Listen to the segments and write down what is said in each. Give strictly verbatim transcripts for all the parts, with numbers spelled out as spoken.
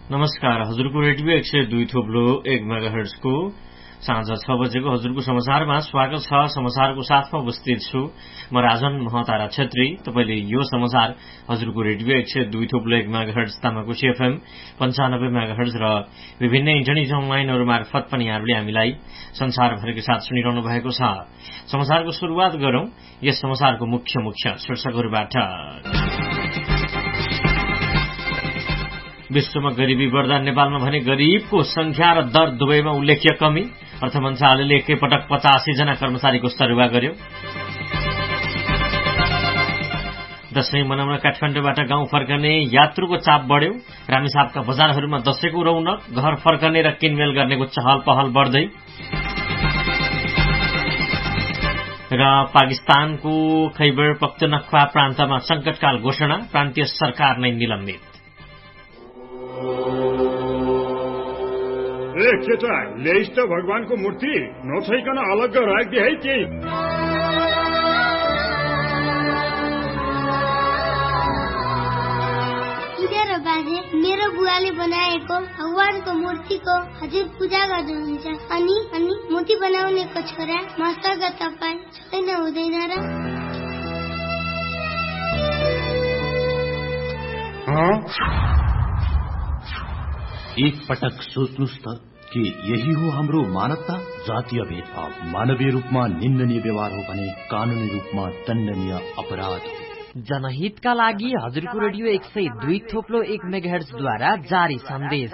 नमस्कार, हजुरको रेडियो एक सय दुई थोप्लो एक मेगाहर्ट्जको साँझ छ बजेको हजुरको समाचारमा स्वागत छ। समाचारको साथमा उपस्थित छु म राजन महतारा छेत्री। तपाईले यो समाचार हजुरको रेडियो एक सय दुई थोप्लो एक मेगाहर्ट्ज तामाकोशी एफएम पञ्चानब्बे मेगाहर्ट्ज र विभिन्न इन्टरनेट अनलाइनहरू मार्फत पनि यहाँहरूले हामीलाई संसारभरकै साथ सुनिरहनु भएको छ। समाचारको शुरूआत गरौं यस समाचारको मुख्य मुख्य शीर्षकहरूबाट। विश्वमा गरीबी बढ्दा नेपालमा भने गरीबको संख्या र दर दुवैमा उल्लेख्य कमी। अर्थ मन्त्रालयले एकैपटक पचासी जना कर्मचारीको सरुवा गर्यो। दशैं मनाउन काठमाडौँबाट गाउँ फर्कने यात्रुको चाप बढ्यो। रामेछापका बजारहरूमा दशैंको रौनक, घर फर्कने र किनमेल गर्नेको चहल पहल बढ्दै। र पाकिस्तानको खैबर पख्तुनख्वा प्रान्तमा संकटकाल घोषणा, प्रान्तीय सरकार नै निलम्बित। ए केटा, ल्याइस् त भगवानको मूर्ति, नछैकन अलग्ग राखिदिए है केही। किन बाजे, मेरो बुवाले बनाएको भगवानको मूर्तिको हजुर पूजा गर्नुहुन्छ अनि अनि मूर्ति बनाउनेको छोरा मस्तक तपाईँ छैन हुँदैन र? एक पटक सोच्नुस् त कि यही हो हाम्रो मानवता। जातीय भेदभाव मानवीय रूपमा निन्दनीय व्यवहार हो भने कानूनी रूपमा दण्डनीय अपराध हो। जनहितका लागि हजुरको रेडियो एक सय दुई थोप्लो एक मेगाहर्ट्जद्वारा जारी सन्देश।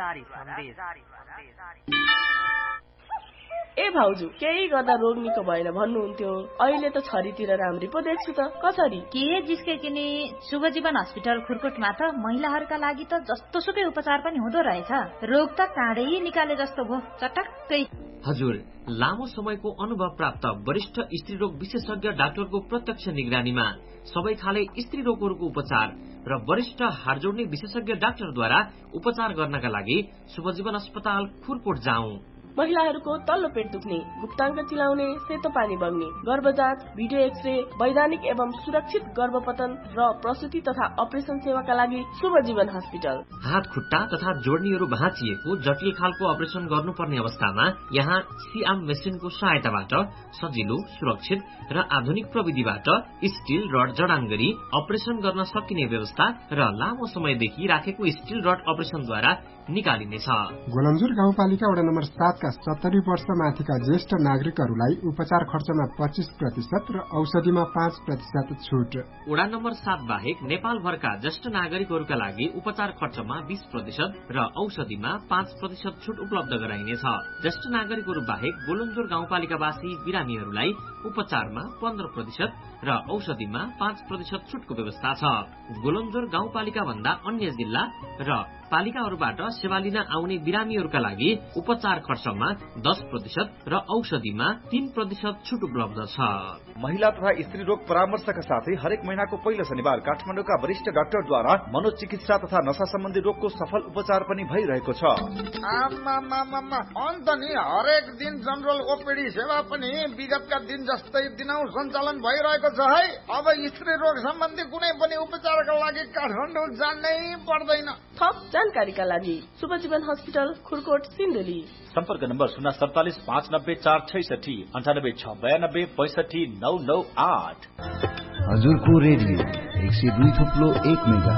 ए भाउजू, केही गर्दा रोग निको भएन भन्नुहुन्थ्यो, अहिले त छरीतिर राम्री पो देख्छु त। कसरी के जिस्के किने शुभ जीवन हस्पिटल खुरकोटमा त महिलाहरूका लागि त जस्तो सुकै उपचार पनि हुँदो रहेछ। रोग त काँडै निकाले जस्तो भो, चटक्कै। हजुर, लामो समयको अनुभव प्राप्त वरिष्ठ स्त्री रोग विशेषज्ञ डाक्टरको प्रत्यक्ष निगरानीमा सबै खाले स्त्री रोगहरूको उपचार र वरिष्ठ हाड जोड्ने विशेषज्ञ डाक्टरद्वारा उपचार गर्नका लागि शुभजीवन अस्पताल खुरकोट जाउँ। महिलाहरूको तल्लो पेट दुख्ने, गुप्ताङ्ग चिलाउने, सेतो पानी बग्ने, गर्भजाँच, भिडियो एक्सरे, वैधानिक एवं सुरक्षित गर्भपतन र प्रसुति तथा अपरेसन सेवाका लागि शुभ जीवन हस्पिटल। हात खुट्टा तथा जोड्नीहरू भाँचिएको जटिल खालको अपरेसन गर्नुपर्ने अवस्थामा यहाँ सिआम मेसिनको सहायताबाट सजिलो, सुरक्षित र आधुनिक प्रविधिबाट स्टील रड जडान गरी अपरेसन गर्न सकिने व्यवस्था र लामो समयदेखि राखेको स्टील रड अपरेसनद्वारा निकालिनेछ। गोलन्जुर गाउँपालिका वडा नम्बर सात सत्तरी वर्ष माथिका ज्येष्ठ नागरिकहरूलाई उपचार खर्चमा पच्चीस प्रतिशत र औषधिमा पाँच प्रतिशत छुट। वडा नम्बर सात बाहेक नेपालभरका ज्येष्ठ नागरिकहरूका लागि उपचार खर्चमा बीस प्रतिशत र औषधिमा पाँच प्रतिशत छुट उपलब्ध गराइनेछ। ज्येष्ठ नागरिकहरू बाहेक गोलन्जोर गाउँपालिकावासी बिरामीहरूलाई उपचारमा पन्ध्र प्रतिशत र औषधिमा पाँच प्रतिशत छुटको व्यवस्था छ। गोलन्जोर गाउँपालिका भन्दा अन्य जिल्ला र पालिकाहरूबाट सेवा लिन आउने बिरामीहरूका लागि उपचार खर्चमा दस प्रतिशत र औषधिमा तीन प्रतिशत छुट उपलब्ध छ। महिला तथा स्त्री रोग परामर्शका साथै हरेक महिनाको पहिलो शनिबार काठमाडौँका वरिष्ठ डाक्टरद्वारा मनोचिकित्सा तथा नशा सम्बन्धी रोगको सफल उपचार पनि भइरहेको छ। अन्त नि हरेक दिन जनरल ओपीडी सेवा पनि विगतका दिन जस्तै दिनौ सञ्चालन भइरहेको छ है। अब स्त्री रोग सम्बन्धी कुनै पनि उपचारका लागि काठमाडौँ जानै पर्दैन। थप जानकारीका लागि शुभ जीवन हस्पिटल खुरकोट सिन्धुली। सम्पर्क नम्बर शून्य सडतालिस पाँच नब्बे चार छैसठी अन्ठानब्बे छ बयानब्बे पैसठी नौ नौ आठ। हजुरको रेडियो एक सय दुई थुप्लो एक मेगा।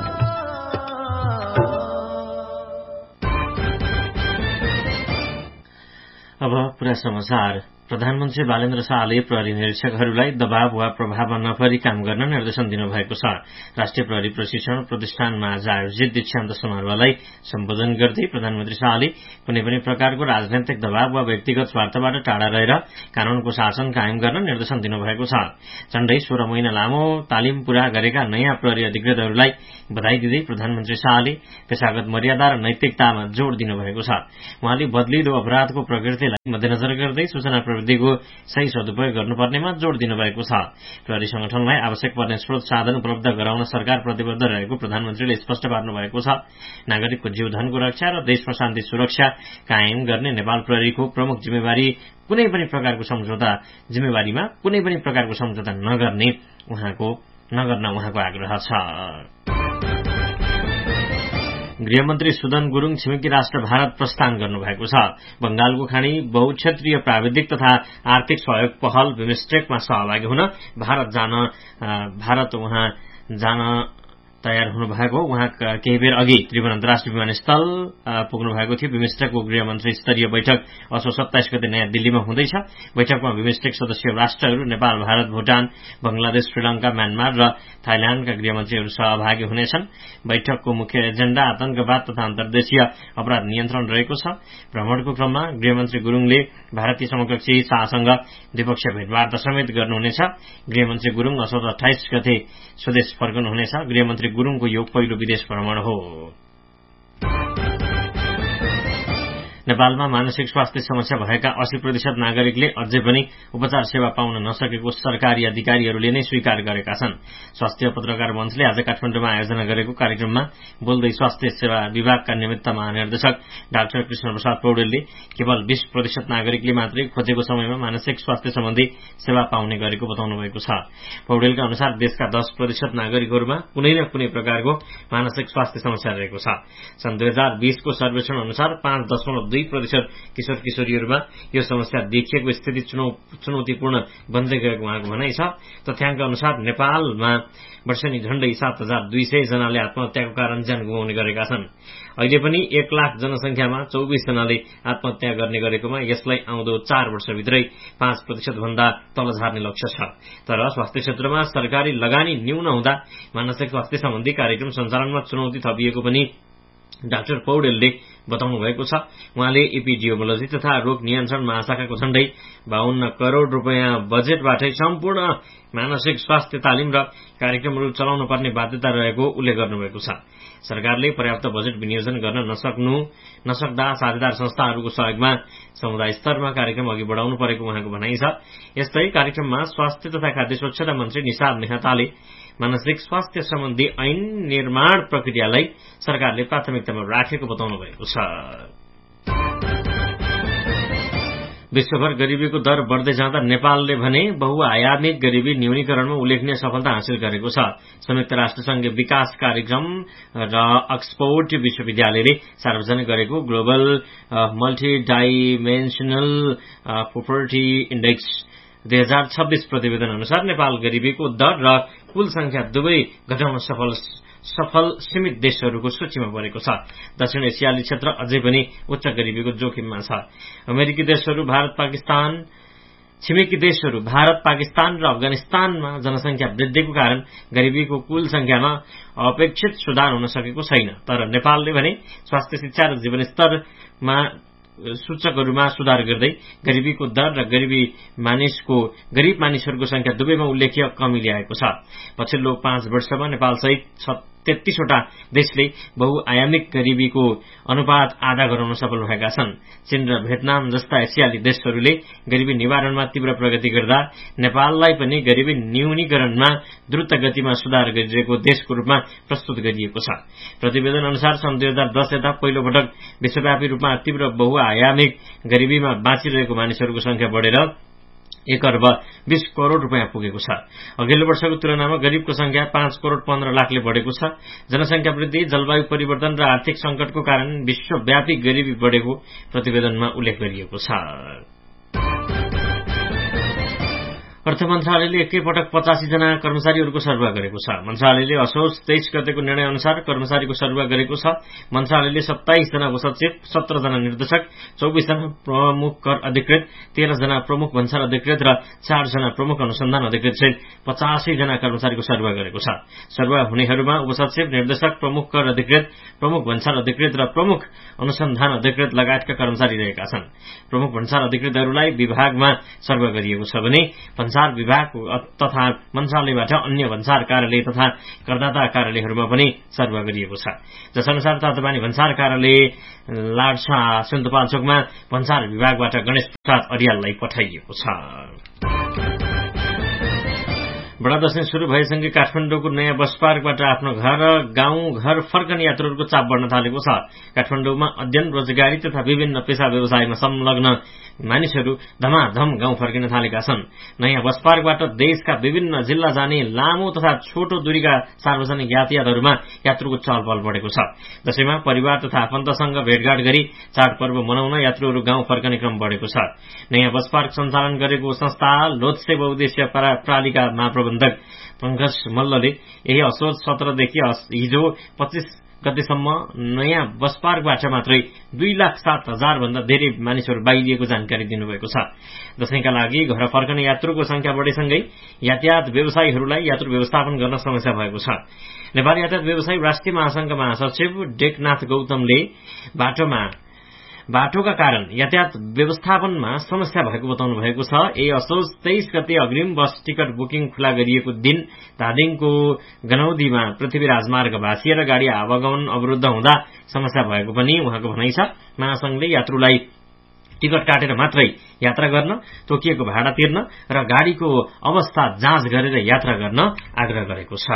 अब पुरा समाचार। प्रधानमन्त्री बालेन्द्र शाहले प्रहरी निरीक्षकहरूलाई दबाव वा प्रभावमा नपरी काम गर्न निर्देशन दिनुभएको छ। राष्ट्रिय प्रहरी प्रशिक्षण प्रतिष्ठानमा आज आयोजित दीक्षान्त समारोहलाई सम्बोधन गर्दै प्रधानमन्त्री शाहले कुनै पनि प्रकारको राजनैतिक दबाव वा व्यक्तिगत स्वार्थबाट टाढा रहेर कानूनको शासन कायम गर्न निर्देशन दिनुभएको छ। झण्डै सोह्र महिना लामो तालिम पूरा गरेका नयाँ प्रहरी अधिकृतहरूलाई बधाई दिँदै प्रधानमन्त्री शाहले पेशागत मर्यादा र नैतिकतामा जोड़ दिनुभएको छ। उहाँले बदलिदो अपराधको प्रकृतिलाई मध्यनजर गर्दै सूचना प्रविधिको सही सदुपयोग गर्नुपर्नेमा जोड़ दिनुभएको छ। प्रहरी संगठनलाई आवश्यक पर्ने स्रोत साधन उपलब्ध गराउन सरकार प्रतिबद्ध रहेको प्रधानमन्त्रीले स्पष्ट पार्नु भएको छ। नागरिकको जीवधनको रक्षा र देशमा शान्ति सुरक्षा कायम गर्ने नेपाल प्रहरीको प्रमुख जिम्मेवारी कुनै पनि प्रकारको सम्झौता जिम्मेवारीमा कुनै पनि प्रकारको सम्झौता नगर्ने उहाँको नगर्न उहाँको आग्रह छ। गृहमन्त्री सुदन गुरूङ छिमेकी राष्ट्र भारत प्रस्थान गर्नुभएको छ। बंगालको खानी बहुक्षेत्रीय प्राविधिक तथा आर्थिक सहयोग पहल बिमस्टेकमा सहभागी हुन भारत जान भारत उहाँ जान तयार हुनुभएको उहाँ केही बेर अघि त्रिभुवन अन्तर्राष्ट्रिय विमानस्थल पुग्नु भएको थियो। बिमस्टेकको गृहमन्त्री स्तरीय बैठक असो सत्ताइस गते नयाँ दिल्लीमा हुँदैछ। बैठकमा बिमस्टेक सदस्य राष्ट्रहरू नेपाल, भारत, भूटान, बंगलादेश, श्रीलंका, म्यानमार र थाइल्याण्डका गृहमन्त्रीहरू सहभागी हुनेछन्। बैठकको मुख्य एजेण्डा आतंकवाद तथा अन्तर्देशीय अपराध नियन्त्रण रहेको छ। भ्रमणको क्रममा गृहमन्त्री गुरूङले भारतीय समकक्षी शाहसँग द्विपक्षीय भेटवार्ता समेत गर्नुहुनेछ। गृहमन्त्री गुरूङ असोज अठाइस गते स्वदेश फर्कनुहुनेछ। गृहमन्त्री गुरूङको यो पहिलो विदेश भ्रमण हो। नेपालमा मानसिक स्वास्थ्य समस्या भएका अस्सी प्रतिशत नागरिकले अझै पनि उपचार सेवा पाउन नसकेको सरकारी अधिकारीहरूले नै स्वीकार गरेका छन्। स्वास्थ्य पत्रकार मञ्चले आज काठमाडौँमा आयोजना गरेको कार्यक्रममा बोल्दै स्वास्थ्य सेवा विभागका निमित्त महानिर्देशक डाक्टर कृष्ण प्रसाद पौडेलले केवल बीस प्रतिशत नागरिकले मात्रै खोजेको समयमा मानसिक स्वास्थ्य सम्बन्धी सेवा पाउने गरेको बताउनु भएको छ। पौडेलका अनुसार देशका दस प्रतिशत नागरिकहरूमा कुनै न कुनै प्रकारको मानसिक स्वास्थ्य समस्या रहेको छ। सन् दुई हजार बीसको सर्वेक्षण अनुसार पाँच दशमलव दुई प्रतिशत किशोर किशोरीहरूमा यो समस्या देखिएको स्थिति चुनौतीपूर्ण बन्दै गएको उहाँको भनाइ छ। तथ्याङ्क अनुसार नेपालमा वर्षेनी झण्डै सात हजार दुई सय जनाले आत्महत्याको कारण ज्यान गुमाउने गरेका छन्। अहिले पनि एक लाख जनसंख्यामा चौबिस जनाले आत्महत्या गर्ने गरेकोमा यसलाई आउँदो चार वर्षभित्रै पाँच प्रतिशत भन्दा तल झार्ने लक्ष्य छ। तर स्वास्थ्य क्षेत्रमा सरकारी लगानी न्यून हुँदा मानसिक स्वास्थ्य सम्बन्धी कार्यक्रम सञ्चालनमा चुनौती थपिएको पनि डाक्टर पौडेलले बताउनु भएको छ। उहाँले एपिडियोमोलोजी तथा रोग नियन्त्रण महाशाखाको झण्डै बाहन्न करोड़ रूपियाँ बजेटबाटै सम्पूर्ण मानसिक स्वास्थ्य तालिम र कार्यक्रमहरू चलाउनु पर्ने बाध्यता रहेको उल्लेख गर्नुभएको छ। सरकारले पर्याप्त बजेट विनियोजन गर्न नसक्नु नसक्दा साझेदार संस्थाहरूको सहयोगमा समुदाय स्तरमा कार्यक्रम अघि बढाउनु परेको उहाँको भनाइ छ। यस्तै कार्यक्रममा स्वास्थ्य तथा खाद्य स्वच्छता मन्त्री निसार मेहताले मानसिक स्वास्थ्य सम्बन्धी ऐन निर्माण प्रक्रियालाई सरकारले प्राथमिकतामा राखेको बताउनु भएको छ। विश्वभर गरिबीको दर बढ्दै जाँदा नेपालले भने बहुआयामिक गरिबी न्यूनीकरणमा उल्लेखनीय सफलता हासिल गरेको छ। संयुक्त राष्ट्रसंघ विकास कार्यक्रम र अक्सफोर्ड विश्वविद्यालयले सार्वजनिक गरेको ग्लोबल मल्टिडाइमेन्सनल पोभर्टी इण्डेक्स दुई हजार छब्बीस प्रतिवेदन अनुसार नेपाल गरिबीको दर र कुल संख्या दुवै घटाउन सफल सफल सीमित देशहरूको सूचीमा परेको छ। दक्षिण एसियाली क्षेत्र अझै पनि उच्च गरिबीको जोखिममा छ। अमेरिकी देशहरू, भारत, पाकिस्तान, छिमेकी देशहरू भारत, पाकिस्तान र अफगानिस्तानमा जनसंख्या वृद्धिको कारण गरिबीको कुल संख्यामा अपेक्षित सुधार हुन सकेको छैन। तर नेपालले भने स्वास्थ्य, शिक्षा र जीवनस्तरमा सूचकहरूमा सुधार गर्दै गरिबीको दर र गरिबी मानिसको गरीब मानिसहरूको संख्या दुवैमा उल्लेख्य कमी ल्याएको छ। पछिल्लो पाँच वर्षमा नेपाल सहित तेत्तीसवटा देशले बहुआयामिक गरिबीको अनुपात आधा गराउन सफल भएका छन्। चीन र भियतनाम जस्ता एसियाली देशहरूले गरिबी निवारणमा तीव्र प्रगति गर्दा नेपाललाई पनि गरिबी न्यूनीकरणमा द्रुत गतिमा सुधार गरिरहेको देशको रूपमा प्रस्तुत गरिएको छ। प्रतिवेदन अनुसार सन् दुई हजार दस यता पहिलो पटक विश्वव्यापी रूपमा तीव्र बहुआयामिक गरिबीमा बाँचिरहेको मानिसहरूको संख्या बढेर एक अर्ब बीस करोड़ रूपियाँ पुगेको छ। अघिल्लो वर्षको तुलनामा गरीबको संख्या पाँच करोड़ पन्ध्र लाखले बढेको छ। जनसंख्या वृद्धि, जलवायु परिवर्तन र आर्थिक संकटको कारण विश्वव्यापी गरिबी बढेको प्रतिवेदनमा उल्लेख गरिएको छ। अर्थ मन्त्रालयले एकैपटक पचासी जना कर्मचारीहरूको सर्वे गरेको छ। मन्त्रालयले असोज तेइस गतेको निर्णय अनुसार कर्मचारीको सर्वे गरेको छ। मन्त्रालयले सत्ताइस जना उपसचिव, सत्र जना निर्देशक, चौबिस जना प्रमुख कर अधिकृत, तेह्र जना प्रमुख भन्सार अधिकृत र चार जना प्रमुख अनुसन्धान अधिकृत सहित पचासी जना कर्मचारीको सर्वे गरेको छ। सर्वे हुनेहरूमा उपसचिव, निर्देशक, प्रमुख कर अधिकृत, प्रमुख भन्सार अधिकृत र प्रमुख अनुसन्धान अधिकृत लगायतका कर्मचारी रहेका छन्। प्रमुख भन्सार अधिकृतहरूलाई विभागमा सर्वे गरिएको छ भने भन्सार विभाग तथा मन्त्रालयबाट अन्य भन्सार कार्यालय तथा करदाता कार्यालयहरूमा पनि सर्वे गरिएको छ। जसअनुसार तातोपानी भन्सार कार्यालय लाडछा सिन्धुपाल्चोकमा भन्सार विभागबाट गणेश प्रसाद अरियाललाई पठाइएको छ। बडा दशैं शुरू भएसँगै काठमाडौँको नयाँ बस पार्कबाट आफ्नो घर गाउँ घर फर्कने यात्रुहरूको चाप बढ्न थालेको छ। काठमाडौँमा अध्ययन, रोजगारी तथा विभिन्न पेशा व्यवसायमा संलग्न मानिसहरू धमाधम गाउँ फर्किन थालेका छन्। नयाँ बस पार्कबाट देशका विभिन्न जिल्ला जाने लामो तथा छोटो दूरीका सार्वजनिक यातायातहरूमा यात्रुको चहलपहल बढेको छ। दशैंमा परिवार तथा आफन्तसँग भेटघाट गरी चाडपर्व मनाउन यात्रुहरू गाउँ फर्कने क्रम बढेको छ। नयाँ बस पार्क सञ्चालन गरेको संस्था लोत्से बहुद्देश्य पालिका महाप्रबन्धक पंकज मल्लले यही असोज सत्रदेखि हिजो पच्चीस गतेसम्म नयाँ बस पार्कबाट मात्रै दुई लाख सात हजार भन्दा धेरै मानिसहरू बाहिरिएको जानकारी दिनुभएको छ। दशैंका लागि घर फर्कने यात्रुको संख्या बढेसँगै यातायात व्यवसायीहरूलाई यात्रु व्यवस्थापन गर्न समस्या भएको छ। नेपाल यातायात व्यवसायी राष्ट्रिय महासंघका महासचिव डेकनाथ गौतमले बाटोमा बाटोका कारण यातायात व्यवस्थापनमा समस्या भएको बताउनु भएको छ। ए असोज तेइस गते अग्रिम बस टिकट बुकिङ खुला गरिएको दिन धादिङको गनौदीमा पृथ्वी राजमार्ग भाँसिएर गाड़ी आवागमन अवरुद्ध हुँदा समस्या भएको पनि उहाँको भनाइ छ। महासंघले यात्रुलाई टिकट काटेर मात्रै यात्रा गर्न, तोकिएको भाडा तिर्न र गाड़ीको अवस्था जाँच गरेर यात्रा गर्न आग्रह गरेको छ।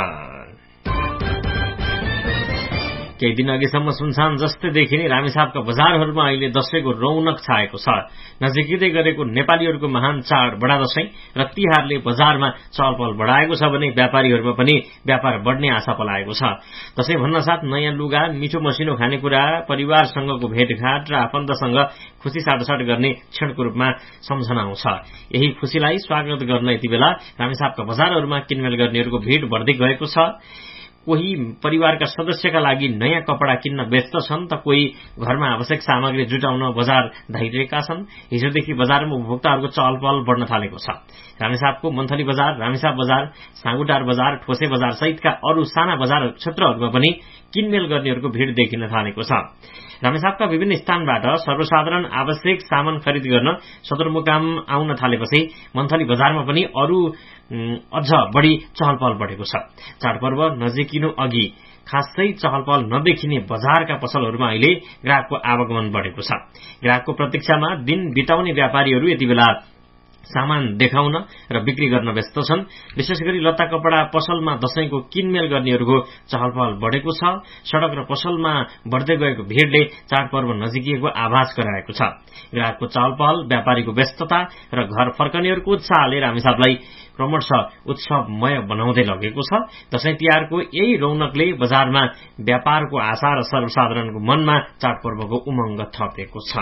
केही दिन अघिसम्म सुनसान जस्तै देखिने रामेछापका बजारहरूमा अहिले दशैंको रौनक छाएको छ। नजिकै गरेको नेपालीहरूको महान चाड बडा दशैं र तिहारले बजारमा चहलपहल बढाएको छ भने व्यापारीहरूमा पनि व्यापार बढ्ने आशा पलाएको छ। दशैं भन्नासाथ नयाँ लुगा, मिठो मसिनो खानेकुरा, परिवारसँगको भेटघाट र आफन्तसँग खुशी साटसाट गर्ने क्षणको रूपमा सम्झना आउँछ। यही खुशीलाई स्वागत गर्न यति बेला रामेछापका बजारहरूमा किनमेल गर्नेहरूको भीड़ बढ्दै गएको छ। कोही परिवारका सदस्यका लागि नयाँ कपड़ा किन्न व्यस्त छन् त कोही घरमा आवश्यक सामग्री जुटाउन बजार धाइरहेका छन्। हिजोदेखि बजारमा उपभोक्ताहरूको चहलपहल बढ्न थालेको छ। रामेछापको मन्थली बजार, रामेछाप बजार, साँगुटार बजार, ठोसे बजार सहितका अरू साना बजार क्षेत्रहरूमा पनि किनमेल गर्नेहरूको भीड़ देखिन थालेको छ। रामेछापका विभिन्न स्थानबाट सर्वसाधारण आवश्यक सामान खरिद गर्न सदरमुकाम आउन थालेपछि मन्थली बजारमा पनि अरू अझ बढ़ी चहलपहल बढेको छ। चाडपर्व नजिकिनु अघि खासै चहलपहल नदेखिने बजारका पसलहरूमा अहिले ग्राहकको आवागमन बढेको छ। ग्राहकको प्रतीक्षामा दिन बिताउने व्यापारीहरू यति बेला सामान देखाउन र बिक्री गर्न व्यस्त छन्। विशेष गरी लत्ता कपड़ा पसलमा दशैंको किनमेल गर्नेहरूको चहलपहल बढेको छ। सड़क र पसलमा बढ्दै गएको भीड़ले चाडपर्व नजिकिएको आभास गराएको छ। ग्राहकको चहलपहल, व्यापारीको व्यस्तता र घर फर्कनेहरूको उत्साहले रामेछापलाई क्रमशः उत्सवमय बनाउँदै लगेको छ। दशैं तिहारको यही रौनकले बजारमा व्यापारको आशा र सर्वसाधारणको मनमा चाडपर्वको उमंग थपेको छ।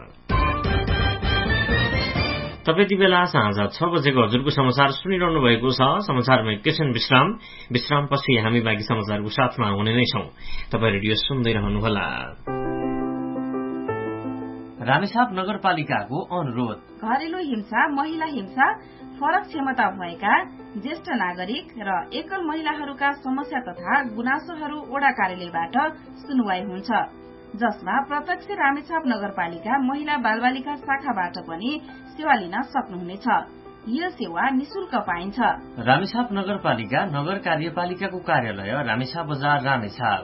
तपाईँ यति बेला साँझ छ बजेको हजुरको समाचार सुनिरहनु भएको छ। समाचारमा एकैछिन विश्राम विश्रामपछि हामी बाँकी समाचारको साथमा हुने नै छौं। तपाईँ रेडियो सुन्दै रहनुहोला। रामेछाप नगरपालिकाको अनुरोध। घरेलु हिंसा, महिला हिंसा, फरक क्षमता भएका ज्येष्ठ नागरिक र एकल महिलाहरूका समस्या तथा गुनासोहरू वडा कार्यालयबाट सुनवाई हुन्छ, जसमा प्रत्यक्ष रामेछाप नगरपालिका महिला बालबालिका शाखाबाट पनि सेवा लिन सक्नुहुनेछ। यो सेवा निशुल्क पाइन्छ। रामेछाप नगरपालिका नगर कार्यपालिकाको कार्यालय रामेछाप बजार रामेछाप।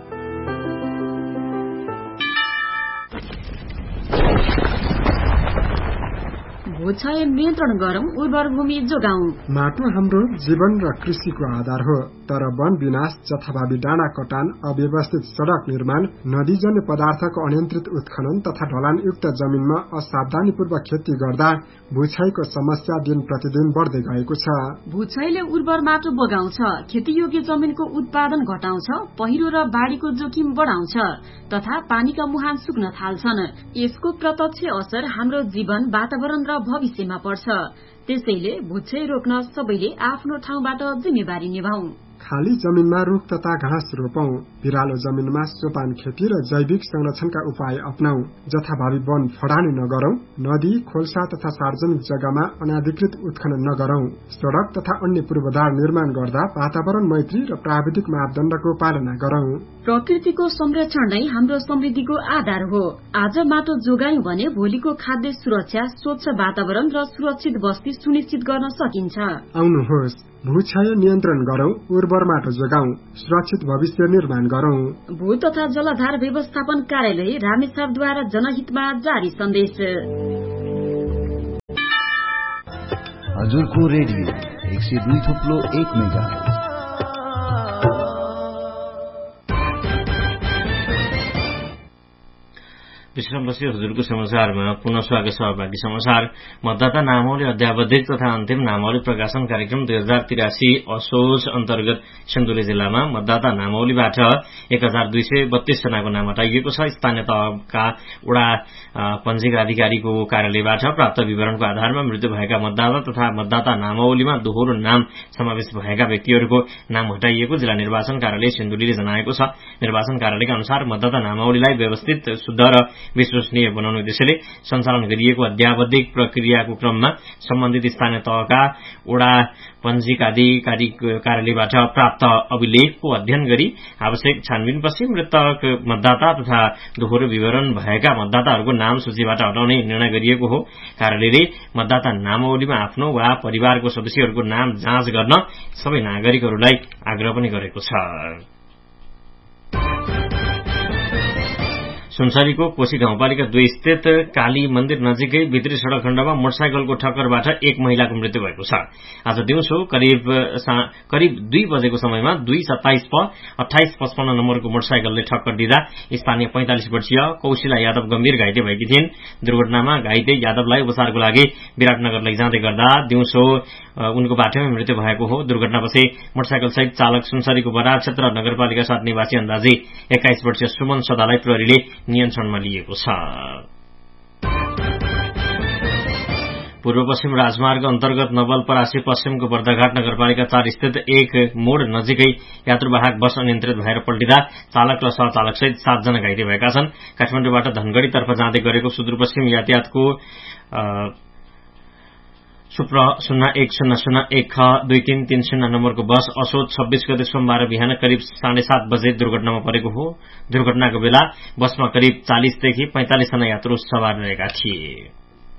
भूक्षय नियन्त्रण गरौं, उर्वर भूमि जोगाउँ। माटो हाम्रो जीवन र कृषिको आधार हो, तर वन विनाश, जथाभावी डाँडा कटान, अव्यवस्थित सड़क निर्माण, नदीजन्य पदार्थको अनियन्त्रित उत्खनन तथा ढलानयुक्त जमिनमा असावधानीपूर्वक खेती गर्दा भूक्षयको समस्या दिन प्रतिदिन बढ्दै गएको छ। भूक्षयले उर्वर माटो बगाउँछ, खेतीयोग्य जमिनको उत्पादन घटाउँछ, पहिरो र बाढ़ीको जोखिम बढाउँछ तथा पानीका मुहान सुक्न थाल्छन्। यसको प्रत्यक्ष असर हाम्रो जीवन, वातावरण र भविष्यमा पर्छ। त्यसैले भूक्षय रोक्न सबैले आफ्नो ठाउँबाट जिम्मेवारी निभाऊ। खाली जमिनमा रुख तथा घाँस रोपौं, बिरालो जमिनमा सोपान खेती र जैविक संरक्षणका उपाय अपनाऊ, जथाभावी वन फडानी नगरौं, नदी, खोल्सा तथा सार्वजनिक जग्गामा अनाधिकृत उत्खनन नगरौं, सड़क तथा अन्य पूर्वाधार निर्माण गर्दा वातावरण मैत्री र प्राविधिक मापदण्डको पालना गरौं। प्रकृतिको संरक्षण नै हाम्रो समृद्धिको आधार हो। आज माटो जोगायौं भने भोलिको खाद्य सुरक्षा, स्वच्छ वातावरण र सुरक्षित बस्ती सुनिश्चित गर्न सकिन्छ। आउनुहोस्, भूक्षय नियन्त्रण गरौं, उर्वर माटो जोगाउँ, सुरक्षित भविष्य निर्माण गरौं। भू तथा जलाधार व्यवस्थापन कार्यालय रामेछापद्वारा जनहितमा जारी सन्देश। हजुरको रेडियो एक सय दुई थुप्लो एक मेगाहर्ज। विश्रामपछि हजुरको समाचारमा पुनः स्वागत। सहभागी समाचार। मतदाता नामावली अध्यावधिक तथा अन्तिम नामावली प्रकाशन कार्यक्रम दुई हजार तिरासी असोज अन्तर्गत सिन्धुली जिल्लामा मतदाता नामावलीबाट एक हजार दुई सय बत्तीस जनाको नाम हटाइएको छ। स्थानीय तहका वडा पञ्जीका अधिकारीको कार्यालयबाट प्राप्त विवरणको आधारमा मृत्यु भएका मतदाता तथा मतदाता नामावलीमा दोहोरो नाम समावेश भएका व्यक्तिहरूको नाम हटाइएको जिल्ला निर्वाचन कार्यालय सिन्धुलीले जनाएको छ। निर्वाचन कार्यालयका अनुसार मतदाता नामावलीलाई व्यवस्थित, शुद्ध र विश्वसनीय बनाउने उद्देश्यले सञ्चालन गरिएको अध्यावधिक प्रक्रियाको क्रममा सम्बन्धित स्थानीय तहका वडा पञ्जीका अधिकारी कार्यालयबाट प्राप्त अभिलेखको अध्ययन गरी आवश्यक छानबिनपछि मृतक मतदाता तथा दोहोरो विवरण भएका मतदाताहरूको नाम सूचीबाट हटाउने निर्णय गरिएको हो। कार्यालयले मतदाता नामावलीमा आफ्नो वा परिवारको सदस्यहरूको नाम जाँच गर्न सबै नागरिकहरूलाई आग्रह पनि गरेको छ। सुनसरीको कोशी गाउँपालिका दुई स्थित काली मन्दिर नजिकै भित्री सड़क खण्डमा मोटरसाइकलको ठक्करबाट एक महिलाको मृत्यु भएको छ। आज दिउँसो करिब करिब दुई बजेको समयमा दुई सत्ताइस प अठाइस पचपन्न नम्बरको मोटरसाइकलले ठक्कर दिँदा स्थानीय पैंतालिस वर्षीय कौशिला यादव गम्भीर घाइते भएकी थिइन्। दुर्घटनामा घाइते यादवलाई उपचारको लागि विराटनगर लैजाँदै गर्दा दिउँसो उनको बाटोमै मृत्यु भएको हो। दुर्घटनापछि मोटरसाइकल सहित चालक सुनसरीको बरार क्षेत्र नगरपालिका सात निवासी अन्दाजी एक्काइस वर्षीय सुमन सदालाई प्रहरीले नियन्त्रणमा लिएको छ। पूर्व पश्चिम राजमार्ग अन्तर्गत नवलपरासी पश्चिमको बर्दाघाट नगरपालिका चार स्थित एक मोड़ नजिकै यात्रुवाहक बस अनियन्त्रित भएर पल्टिँदा चालक र सहचालक सहित सातजना घाइते भएका छन्। काठमाडौँबाट धनगढ़ीतर्फ जाँदै गरेको सुदूरपश्चिम यातायातको सुप्र शून्य एक शून्य शून्य एक ख दुई तीन तीन शून्य नम्बरको बस असोज छब्बीस गते सोमबार बिहान करिब साढे सात बजे दुर्घटनामा परेको हो। दुर्घटनाको बेला बसमा करिब चालिसदेखि पैंतालिसजना यात्रु सवार रहेका थिए।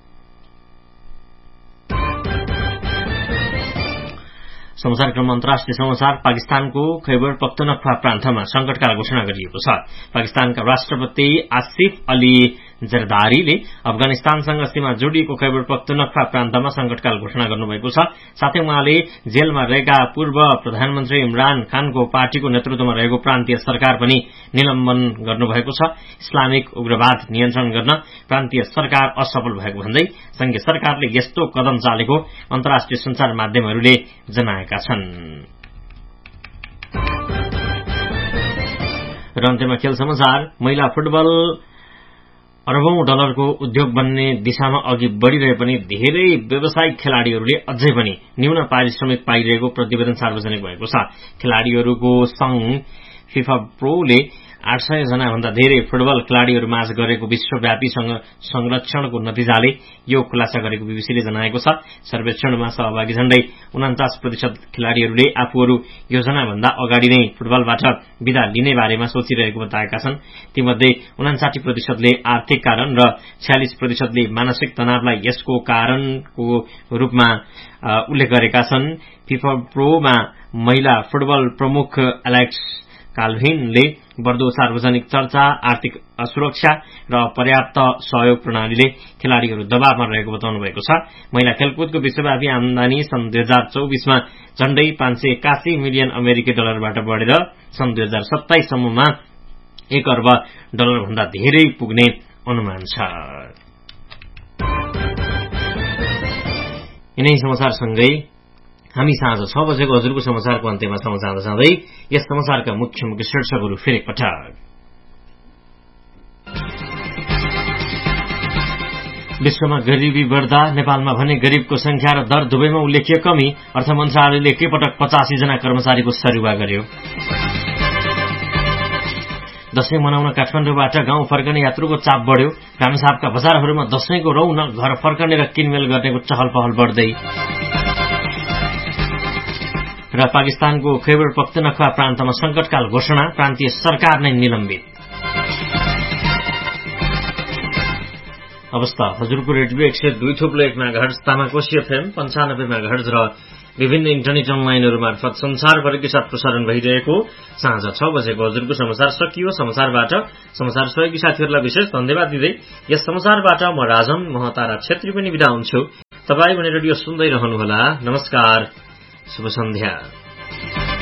समाचार क्रम अन्तर्राष्ट्रिय समाचार। पाकिस्तानको खैबर पख्तुनख्वा प्रान्तमा संकटकाल घोषणा गरिएको छ। पाकिस्तानका राष्ट्रपति आसिफ अली जरदारीले अफगानिस्तानसँग सीमा जोडिएको खैबर पख्तुनख्वा प्रान्तमा संकटकाल घोषणा गर्नुभएको छ। साथै उहाँले जेलमा रहेका पूर्व प्रधानमन्त्री इमरान खानको पार्टीको नेतृत्वमा रहेको प्रान्तीय सरकार पनि निलम्बन गर्नुभएको छ। इस्लामिक उग्रवाद नियन्त्रण गर्न प्रान्तीय सरकार असफल भएको भन्दै संघीय सरकारले यस्तो कदम चालेको अन्तर्राष्ट्रिय सञ्चार माध्यमहरूले जनाएका छन्। र अन्त्यमा खेल समाचार। महिला फुटबल अरबौं डलरको उद्योग बन्ने दिशामा अघि बढ़िरहे पनि धेरै व्यावसायिक खेलाड़ीहरूले अझै पनि न्यून पारिश्रमिक पाइरहेको प्रतिवेदन सार्वजनिक भएको छ। खेलाड़ीहरूको संघ फिफा प्रोले आठ सय जना भन्दा धेरै फुटबल खेलाड़ीहरूमाझ गरेको विश्वव्यापी संरक्षणको नतिजाले यो खुलासा गरेको बीबीसीले जनाएको छ। सर्वेक्षणमा सहभागी झण्डै उनाचास प्रतिशत खेलाड़ीहरूले आफूहरू योजनाभन्दा अगाडि नै फुटबलबाट विदा लिने बारेमा सोचिरहेको बताएका छन्। तीमध्ये उनासाठी प्रतिशतले आर्थिक कारण र छयालिस प्रतिशतले मानसिक तनावलाई यसको कारणको रूपमा उल्लेख गरेका छन्। फिफा प्रोमा महिला फुटबल प्रमुख एलेक्स काल्भिनले बढ्दो सार्वजनिक चर्चा, आर्थिक असुरक्षा र पर्याप्त सहयोग प्रणालीले खेलाड़ीहरू दबावमा रहेको बताउनु भएको छ। महिला खेलकुदको विश्वव्यापी आमदानी सन् दुई हजार चौबीसमा झण्डै पाँच सय एकासी मिलियन अमेरिकी डलरबाट बढेर सन् दुई हजार सत्ताइस सम्ममा एक अर्ब डलर भन्दा धेरै पुग्ने अनुमान छ। यिनै समाचारसँगै हामी साँझ छ बजेको हजुरको समाचारको अन्त्यमा छौं। जाँदा जाँदै यस समाचारका मुख्य मुख्य शीर्षकहरू फेरि पटक। विश्वमा गरीबी बढ्दा नेपालमा भने गरीबको संख्या र दर दुवैमा उल्लेखिय कमी। अर्थ मन्त्रालयले के पटक पचासी जना कर्मचारीको सरुवा गर्यो। दशैं मनाउन काठमाडौँबाट गाउँ फर्कने यात्रुको चाप बढ्यो। रामेछापका बजारहरूमा दशैंको रौनक, घर फर्कने र किनमेल गर्नेको चहल पहल बढ्दै। र पाकिस्तानको खैबर पख्तुनख्वा प्रान्तमा संकटकाल घोषणा, प्रान्तीय सरकार नै निलम्बित। अवस्था हजुरको रेडियो एक सय दुई थोप्लो एक मेगाहर्ज, तामाकोशी एफएम पञ्चानब्बे मेगाहर्ज र विभिन्न इन्टरनेट अनलाइनहरू मार्फत संसारभरिकै साथ प्रसारण भइरहेको साँझ छ बजेको हजुरको समाचार सकियो। समाचारबाट समाचार सहयोगी साथीहरूलाई विशेष धन्यवाद दिँदै यस समाचारबाट म राजन महतारा छेत्री पनि बिदा हुन्छु। तपाईँ भने रेडियो सुन्दै रहनुहोला। नमस्कार। शुभ सन्ध्या।